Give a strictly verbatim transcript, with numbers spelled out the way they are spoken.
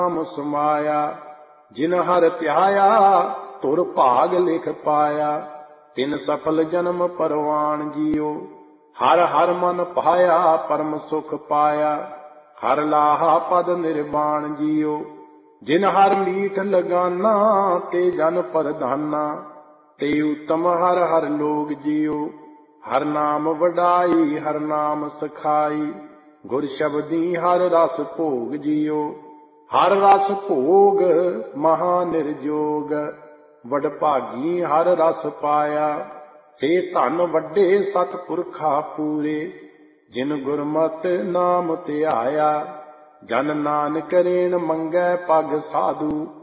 ਨਾਮ ਸਮਾਇਆ। ਜਿਨ ਹਰ ਧਿਆਇਆ ਧੁਰ ਭਾਗ ਲਿਖ ਪਾਇਆ। ਤਿਨ ਸਫਲ ਜਨਮ ਪਰਵਾਨ ਜੀਓ। ਹਰ ਹਰ ਮਨ ਪਾਇਆ ਪਰਮ ਸੁਖ ਪਾਇਆ। ਹਰ ਲਾਹਾ ਪਦ ਨਿਰਵਾਣ ਜੀਓ। ਜਿਨ ਹਰ ਮੀਠ ਲਗਾਨਾ ਤੇ ਜਨ ਪ੍ਰਧਾਨਾ। ਤੇ ਉਤਮ ਹਰ ਹਰ ਲੋਗ ਜੀਓ। ਹਰ ਨਾਮ ਵਡਾਈ ਹਰ ਨਾਮ ਸਖਾਈ। ਗੁਰ ਸ਼ਬਦੀ ਹਰ ਰਸ ਭੋਗ ਜੀਓ। ਹਰ ਰਸ ਭੋਗ ਮਹਾ ਨਿਰਜੋਗ। ਵਡਭਾਗੀ ਹਰ ਰਸ ਪਾਇਆ। ਸੇ ਧਨ ਵੱਡੇ ਸਤਿਪੁਰਖਾ ਪੂਰੇ। ਜਿਨ ਗੁਰਮਤਿ ਨਾਮ ਧਿਆਇਆ। ਜਨ ਨਾਨਕ ਰੇਣ ਮੰਗੈ ਪਗ ਸਾਧੂ।